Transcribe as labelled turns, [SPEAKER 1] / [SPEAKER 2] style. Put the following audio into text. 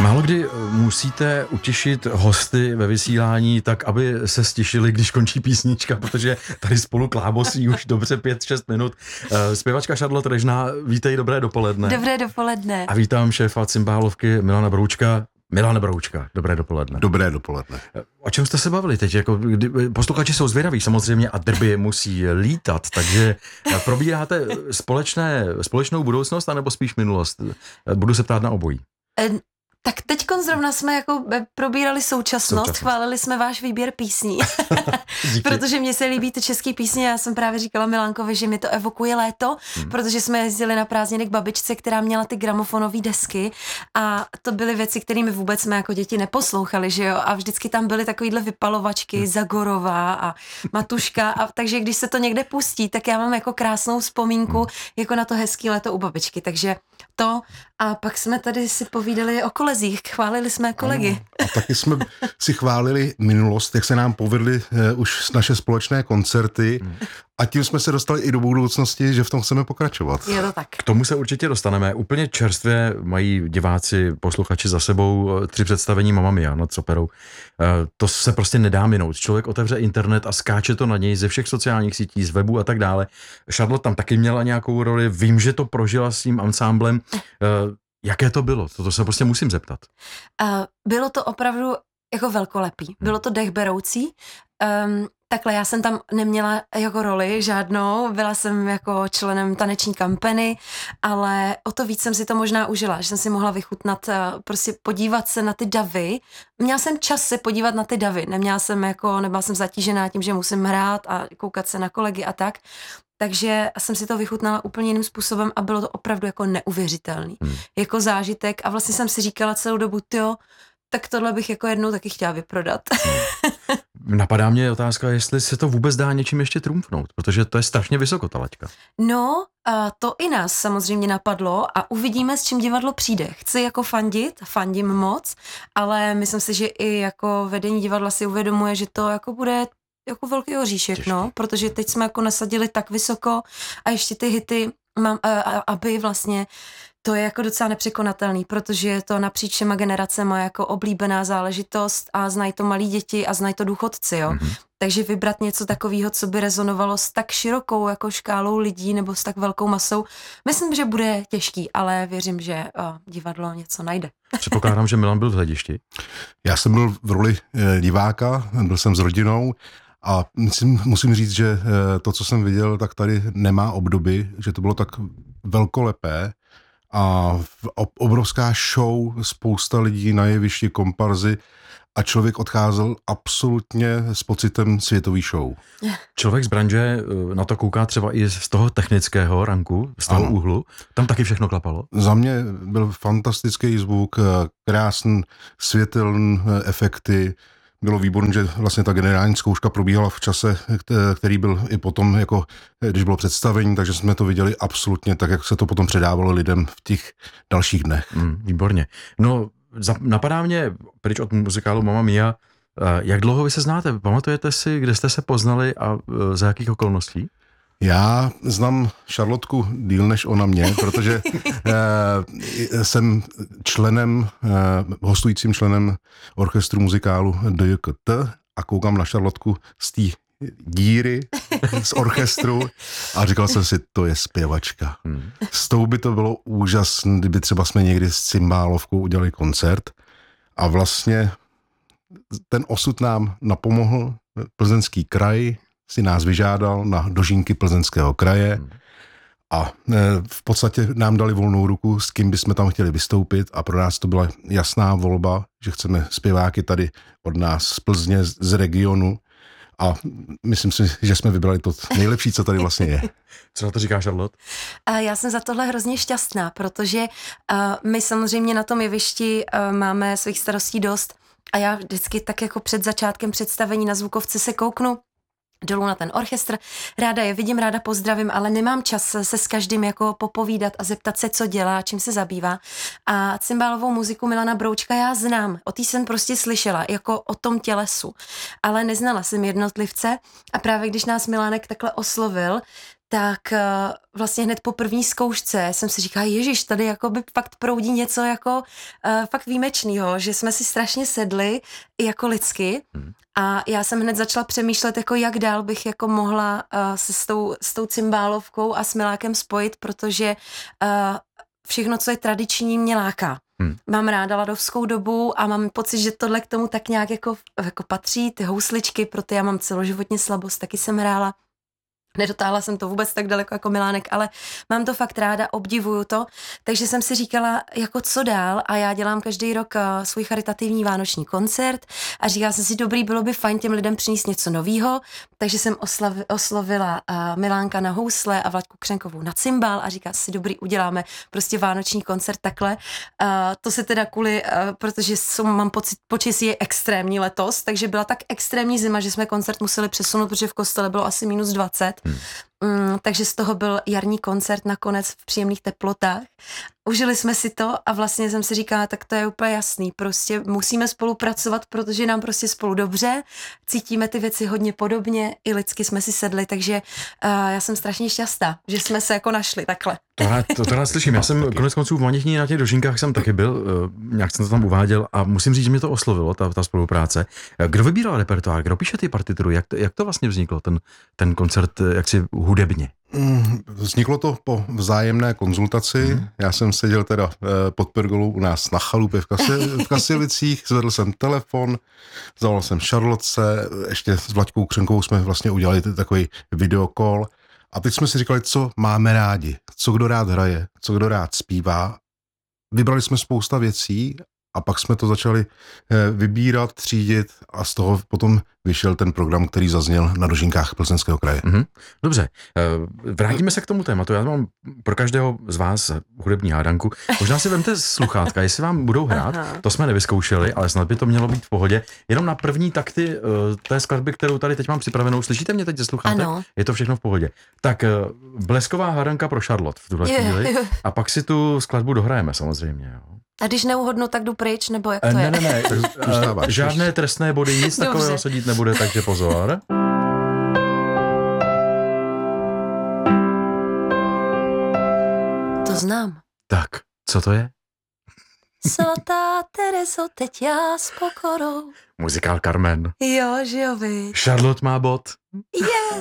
[SPEAKER 1] Málo kdy musíte utěšit hosty ve vysílání tak, aby se stišili, když končí písnička, protože tady spolu klábosí už dobře 5-6 minut. Zpěvačka Charlotte Režná, vítej, dobré dopoledne.
[SPEAKER 2] Dobré dopoledne.
[SPEAKER 1] A vítám šéfa cymbálovky Milana Broučka. Milane Broučka, dobré dopoledne.
[SPEAKER 3] Dobré dopoledne.
[SPEAKER 1] O čem jste se bavili teď? Posluchači jsou zvědaví samozřejmě a derby musí lítat, takže probíráte společnou budoucnost anebo spíš minulost? Budu se ptát na obojí.
[SPEAKER 2] Tak teďkon zrovna jsme jako probírali současnost, chválili jsme váš výběr písní, protože mně se líbí ty české písně, já jsem právě říkala Milánkovi, že mi to evokuje léto, protože jsme jezdili na prázdniny k babičce, která měla ty gramofonové desky a to byly věci, kterými vůbec jsme jako děti neposlouchali, že jo, a vždycky tam byly takovýhle vypalovačky, Zagorová a Matuška, a takže když se to někde pustí, tak já mám jako krásnou vzpomínku jako na to hezký léto u babičky, takže to a pak jsme tady si povídali o kolezích, chválili jsme kolegy.
[SPEAKER 3] A taky jsme si chválili minulost, jak se nám povedly už naše společné koncerty a tím jsme se dostali i do budoucnosti, že v tom chceme pokračovat.
[SPEAKER 2] Je to tak.
[SPEAKER 1] K tomu se určitě dostaneme. Úplně čerstvě mají diváci, posluchači za sebou 3 představení Mamma Mia nad Coperou. To se prostě nedá minout. Člověk otevře internet a skáče to na něj ze všech sociálních sítí, z webu a tak dále. Charlotte tam taky měla nějakou roli. Vím, že to prožila s tím ansámblem. Jaké to bylo? To se prostě musím zeptat.
[SPEAKER 2] Bylo to opravdu jako velkolepý. Bylo to dechberoucí. Takhle, já jsem tam neměla jako roli žádnou, byla jsem jako členem taneční kampany, ale o to víc jsem si to možná užila, že jsem si mohla vychutnat, prostě podívat se na ty davy. Měla jsem čas se podívat na ty davy, nebyla jsem zatížená tím, že musím hrát a koukat se na kolegy a tak. Takže jsem si to vychutnala úplně jiným způsobem a bylo to opravdu jako neuvěřitelný. Jako zážitek a vlastně jsem si říkala celou dobu, tak tohle bych jako jednou taky chtěla vyprodat.
[SPEAKER 1] Napadá mě otázka, jestli se to vůbec dá něčím ještě trumfnout, protože to je strašně vysoko ta laťka.
[SPEAKER 2] No, to i nás samozřejmě napadlo a uvidíme, s čím divadlo přijde. Chci jako fandím moc, ale myslím si, že i jako vedení divadla si uvědomuje, že to jako bude jako velký oříšek, no, protože teď jsme jako nasadili tak vysoko a ještě ty hity mám, aby vlastně to je jako docela nepřekonatelný, protože je to napříč všema generacema jako oblíbená záležitost a znají to malí děti a znají to důchodci, jo. Takže vybrat něco takového, co by rezonovalo s tak širokou jako škálou lidí nebo s tak velkou masou, myslím, že bude těžký, ale věřím, že divadlo něco najde.
[SPEAKER 1] Předpokládám, že Milan byl v hledišti.
[SPEAKER 3] Já jsem byl v roli diváka, byl jsem s rodinou a musím říct, že to, co jsem viděl, tak tady nemá obdoby, že to bylo tak velkolepé a obrovská show, spousta lidí na jevišti, komparzy a člověk odcházel absolutně s pocitem světový show.
[SPEAKER 1] Člověk z branže na to kouká třeba i z toho technického ranku, z toho úhlu. Tam taky všechno klapalo?
[SPEAKER 3] Za mě byl fantastický zvuk, krásný světelný efekty. Bylo výborné, že vlastně ta generální zkouška probíhala v čase, který byl i potom, jako když bylo představení, takže jsme to viděli absolutně tak, jak se to potom předávalo lidem v těch dalších dnech.
[SPEAKER 1] Výborně. No, napadá mě, pryč od muzikálu Mamma Mia, jak dlouho vy se znáte? Pamatujete si, kde jste se poznali a za jakých okolností?
[SPEAKER 3] Já znám Charlotku díl než ona mě, protože jsem hostujícím členem orchestru muzikálu DJKT a koukám na Charlotku z té díry z orchestru a říkal jsem si, to je zpěvačka. S tou by to bylo úžasné, kdyby třeba jsme někdy s cymbálovkou udělali koncert a vlastně ten osud nám napomohl, Plzeňský kraj si nás vyžádal na dožínky Plzeňského kraje a v podstatě nám dali volnou ruku, s kým bychom tam chtěli vystoupit a pro nás to byla jasná volba, že chceme zpěváky tady od nás z Plzně, z regionu a myslím si, že jsme vybrali to nejlepší, co tady vlastně je.
[SPEAKER 1] Co na to říká Charlotte?
[SPEAKER 2] Já jsem za tohle hrozně šťastná, protože my samozřejmě na tom jevišti máme svých starostí dost a já vždycky tak jako před začátkem představení na zvukovce se kouknu dolů na ten orchestr, ráda je vidím, ráda pozdravím, ale nemám čas se s každým jako popovídat a zeptat se, co dělá, čím se zabývá. A cymbálovou muziku Milana Broučka já znám, o té jsem prostě slyšela, jako o tom tělesu, ale neznala jsem jednotlivce a právě když nás Milánek takhle oslovil, tak vlastně hned po první zkoušce jsem si říkala, ježiš, tady jakoby fakt proudí něco jako fakt výjimečného, že jsme si strašně sedli i jako lidsky a já jsem hned začala přemýšlet, jako jak dál bych jako mohla se s tou cymbálovkou a s Milákem spojit, protože všechno, co je tradiční, mě láká. Mám ráda ladovskou dobu a mám pocit, že tohle k tomu tak nějak jako patří, ty housličky, proto já mám celoživotně slabost, taky jsem hrála. Nedotáhla jsem to vůbec tak daleko jako Milánek, ale mám to fakt ráda, obdivuju to, takže jsem si říkala, jako co dál a já dělám každý rok svůj charitativní vánoční koncert a říkala jsem si, dobrý, bylo by fajn těm lidem přinést něco novýho, takže jsem oslovila Milánka na housle a Vlaďku Křenkovou na cymbál a říká si, dobrý, uděláme prostě vánoční koncert takhle. To se teda protože mám pocit, počasí je extrémní letos, takže byla tak extrémní zima, že jsme koncert museli přesunout, protože v kostele bylo asi -20. Takže z toho byl jarní koncert nakonec v příjemných teplotách. Užili jsme si to a vlastně jsem si říkala, tak to je úplně jasný, prostě musíme spolupracovat, protože nám prostě spolu dobře, cítíme ty věci hodně podobně, i lidsky jsme si sedli, takže já jsem strašně šťastná, že jsme se jako našli takhle.
[SPEAKER 1] To rád slyším, já jsem konec konců v Maněchní na těch dožinkách jsem taky byl, nějak jsem to tam uváděl a musím říct, že mě to oslovilo, ta spolupráce. Kdo vybíral repertoár, kdo píše ty partitury, jak to vlastně vzniklo, ten koncert jaksi hudebně?
[SPEAKER 3] Vzniklo to po vzájemné konzultaci. Já jsem seděl teda pod pergolou u nás na chalupě v Kasillicích, zvedl jsem telefon, zavolal jsem Šarlotce, ještě s Vlaďkou Křenkovou jsme vlastně udělali takový videokol a teď jsme si říkali, co máme rádi, co kdo rád hraje, co kdo rád zpívá. Vybrali jsme spousta věcí a pak jsme to začali vybírat, třídit a z toho potom vyšel ten program, který zazněl na dožinkách Plzeňského kraje.
[SPEAKER 1] Dobře, vrátíme se k tomu tématu. Já mám pro každého z vás hudební hádanku. Možná si vemte sluchátka, jestli vám budou hrát, to jsme nevyzkoušeli, ale snad by to mělo být v pohodě. Jenom na první takty té skladby, kterou tady teď mám připravenou. Slyšíte mě teď ze sluchátek?
[SPEAKER 2] Ano.
[SPEAKER 1] Je to všechno v pohodě. Tak blesková hádanka pro Charlotte v tuhle chvíli. A pak si tu skladbu dohrajeme samozřejmě. Jo.
[SPEAKER 2] A když neuhodnu, tak jdu pryč, nebo jak to je?
[SPEAKER 1] Ne, žádné trestné body, nic takového se dít nebude, takže pozor.
[SPEAKER 2] To znám.
[SPEAKER 1] Tak, co to je?
[SPEAKER 2] Svatá Terezo, teď já s pokorou.
[SPEAKER 1] Muzikál Carmen.
[SPEAKER 2] Jo, že jo, vy.
[SPEAKER 1] Charlotte má bod.